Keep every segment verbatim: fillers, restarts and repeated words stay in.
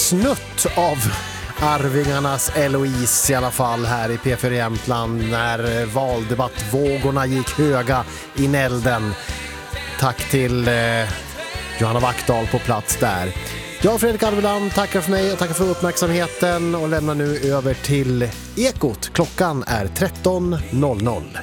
snutt av Arvingarnas Eloise i alla fall här i P fyra Jämtland när valdebattvågorna gick höga i nälden. Tack till eh, Johanna Wackdahl på plats där. Jag och Fredrik Alveland tackar för mig och tackar för uppmärksamheten och lämnar nu över till Ekot. Klockan är tretton noll noll.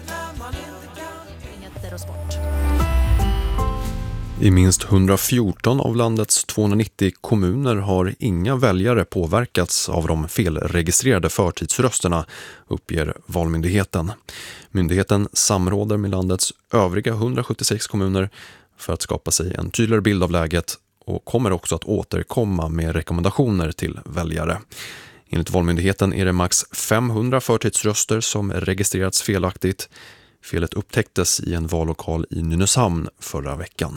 I minst hundrafjorton av landets tvåhundranittio kommuner har inga väljare påverkats av de felregistrerade förtidsrösterna, uppger Valmyndigheten. Myndigheten samråder med landets övriga hundrasjuttiosex kommuner för att skapa sig en tydligare bild av läget och kommer också att återkomma med rekommendationer till väljare. Enligt Valmyndigheten är det max femhundra förtidsröster som registrerats felaktigt. Felet upptäcktes i en vallokal i Nynäshamn förra veckan.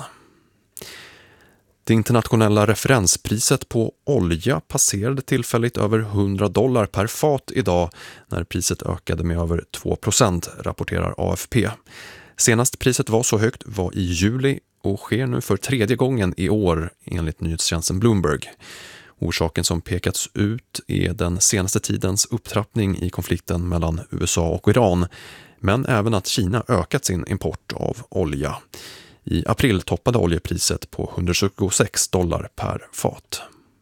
Det internationella referenspriset på olja passerade tillfälligt över hundra dollar per fat idag när priset ökade med över två procent, rapporterar A F P. Senast priset var så högt var i juli och sker nu för tredje gången i år enligt nyhetstjänsten Bloomberg. Orsaken som pekats ut är den senaste tidens upptrappning i konflikten mellan U S A och Iran, men även att Kina ökat sin import av olja. I april toppade oljepriset på hundratjugosex dollar per fat.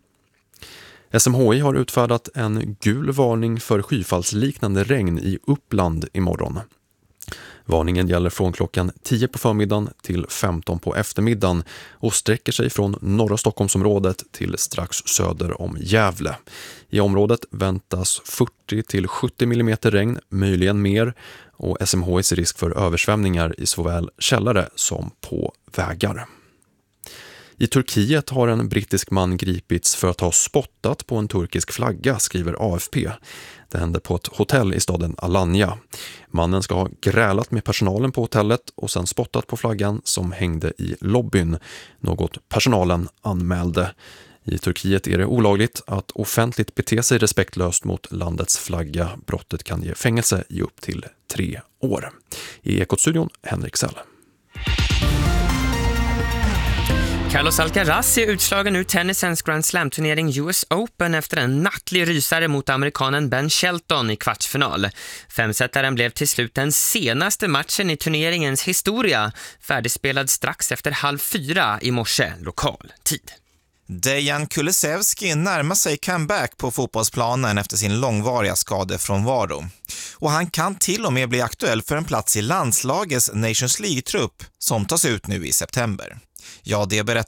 S M H I har utfärdat en gul varning för skyfallsliknande regn i Uppland imorgon. Varningen gäller från klockan tio på förmiddagen till femton på eftermiddagen och sträcker sig från norra Stockholmsområdet till strax söder om Gävle. I området väntas fyrtio till sjuttio millimeter regn, möjligen mer, och S M H I ser risk för översvämningar i såväl källare som på vägar. I Turkiet har en brittisk man gripits för att ha spottat på en turkisk flagga, skriver A F P. Det hände på ett hotell i staden Alanya. Mannen ska ha grälat med personalen på hotellet och sen spottat på flaggan som hängde i lobbyn, något personalen anmälde. I Turkiet är det olagligt att offentligt bete sig respektlöst mot landets flagga. Brottet kan ge fängelse i upp till tre år. I Ekot-studion, Henrik Sell. Carlos Alcaraz är utslagen ur tennisens Grand Slam-turnering U S Open efter en nattlig rysare mot amerikanen Ben Shelton i kvartsfinal. Femsättaren blev till slut den senaste matchen i turneringens historia, färdigspelad strax efter halv fyra i morse lokal tid. Dejan Kulusevski närmar sig comeback på fotbollsplanen efter sin långvariga skadefrånvaro. Och han kan till och med bli aktuell för en plats i landslagets Nations League-trupp som tas ut nu i september. Ja, det berättar